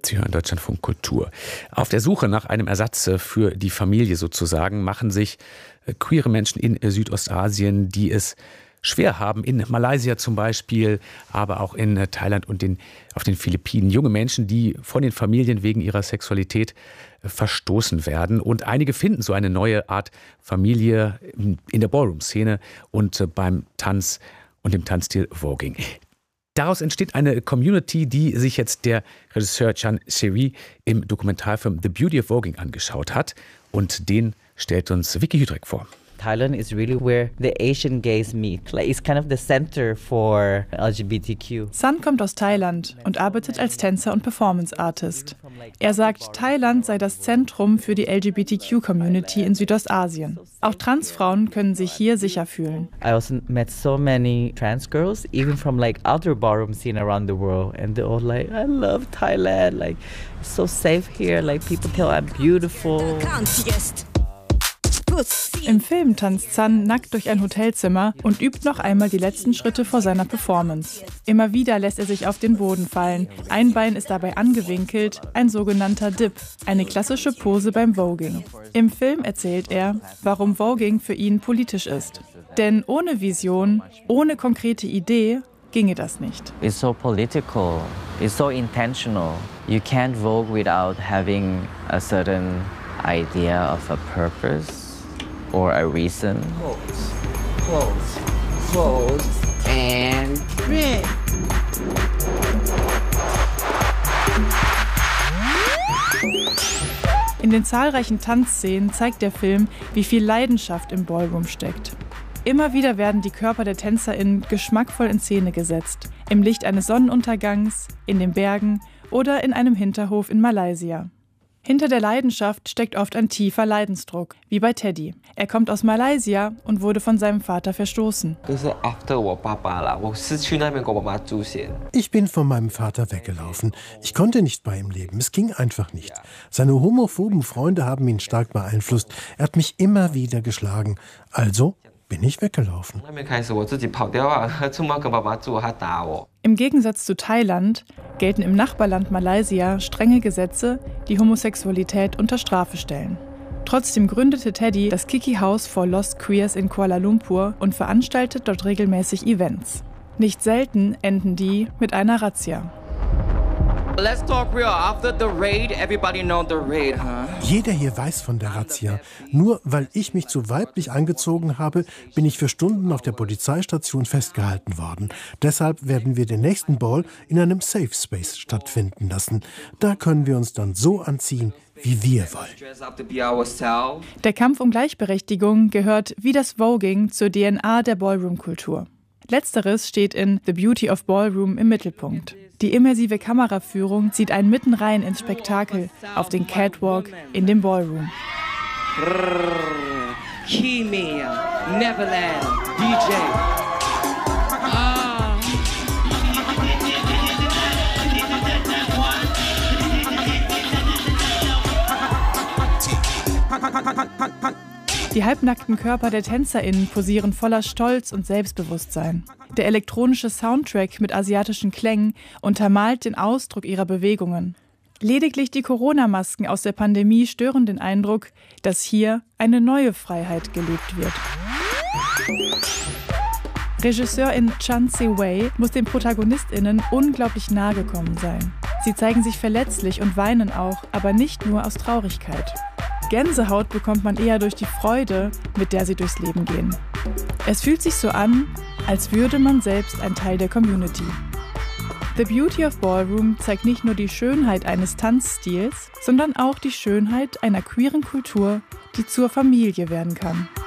Sie hören Deutschlandfunk Kultur. Auf der Suche nach einem Ersatz für die Familie sozusagen machen sich queere Menschen in Südostasien, die es schwer haben, in Malaysia zum Beispiel, aber auch in Thailand und auf den Philippinen. Junge Menschen, die von den Familien wegen ihrer Sexualität verstoßen werden. Und einige finden so eine neue Art Familie in der Ballroom-Szene und beim Tanz und dem Tanzstil Voguing. Daraus entsteht eine Community, die sich jetzt der Regisseur Chan Seri im Dokumentarfilm The Beauty of Voguing angeschaut hat. Und den stellt uns Vicky Hüdreck vor. Thailand is really where the Asian gays meet. Like, it's kind of the center for LGBTQ. Sun kommt aus Thailand und arbeitet als Tänzer und Performance Artist. Er sagt, Thailand sei das Zentrum für die LGBTQ-Community in Südostasien. Auch Transfrauen können sich hier sicher fühlen. I also met so many trans girls, even from like other ballroom scene around the world, and they're all like, I love Thailand. Like, it's so safe here. Like, people tell I'm beautiful. Im Film tanzt Sun nackt durch ein Hotelzimmer und übt noch einmal die letzten Schritte vor seiner Performance. Immer wieder lässt er sich auf den Boden fallen. Ein Bein ist dabei angewinkelt, ein sogenannter Dip, eine klassische Pose beim Voguing. Im Film erzählt er, warum Voguing für ihn politisch ist. Denn ohne Vision, ohne konkrete Idee ginge das nicht. It's so political, it's so intentional. You can't vogue without having a certain idea of a purpose. Or a reason. Close, and red. In den zahlreichen Tanzszenen zeigt der Film, wie viel Leidenschaft im Ballroom steckt. Immer wieder werden die Körper der TänzerInnen geschmackvoll in Szene gesetzt. Im Licht eines Sonnenuntergangs, in den Bergen oder in einem Hinterhof in Malaysia. Hinter der Leidenschaft steckt oft ein tiefer Leidensdruck, wie bei Teddy. Er kommt aus Malaysia und wurde von seinem Vater verstoßen. Ich bin von meinem Vater weggelaufen. Ich konnte nicht bei ihm leben, es ging einfach nicht. Seine homophoben Freunde haben ihn stark beeinflusst. Er hat mich immer wieder geschlagen. Also bin ich weggelaufen. Im Gegensatz zu Thailand gelten im Nachbarland Malaysia strenge Gesetze, die Homosexualität unter Strafe stellen. Trotzdem gründete Teddy das Kiki House for Lost Queers in Kuala Lumpur und veranstaltet dort regelmäßig Events. Nicht selten enden die mit einer Razzia. Let's talk real. After the raid, everybody know the raid, huh? Jeder hier weiß von der Razzia. Nur weil ich mich zu weiblich angezogen habe, bin ich für Stunden auf der Polizeistation festgehalten worden. Deshalb werden wir den nächsten Ball in einem Safe Space stattfinden lassen. Da können wir uns dann so anziehen, wie wir wollen. Der Kampf um Gleichberechtigung gehört wie das Voguing zur DNA der Ballroom-Kultur. Letzteres steht in The Beauty of Ballroom im Mittelpunkt. Die immersive Kameraführung zieht einen mitten rein ins Spektakel, auf den Catwalk in dem Ballroom. Neverland, DJ. Die halbnackten Körper der TänzerInnen posieren voller Stolz und Selbstbewusstsein. Der elektronische Soundtrack mit asiatischen Klängen untermalt den Ausdruck ihrer Bewegungen. Lediglich die Corona-Masken aus der Pandemie stören den Eindruck, dass hier eine neue Freiheit gelebt wird. Regisseurin Chan Seri muss den ProtagonistInnen unglaublich nahe gekommen sein. Sie zeigen sich verletzlich und weinen auch, aber nicht nur aus Traurigkeit. Gänsehaut bekommt man eher durch die Freude, mit der sie durchs Leben gehen. Es fühlt sich so an, als würde man selbst ein Teil der Community. The Beauty of Ballroom zeigt nicht nur die Schönheit eines Tanzstils, sondern auch die Schönheit einer queeren Kultur, die zur Familie werden kann.